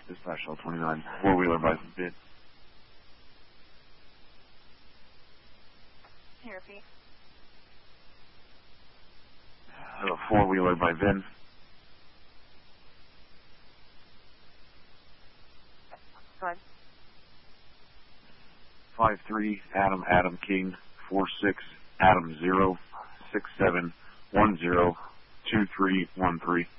Dispatch L29, four-wheeler by VIN. Can you repeat? Four-wheeler by VIN. Go ahead. 53 Adam King 46 Adam 0 67 10 2313.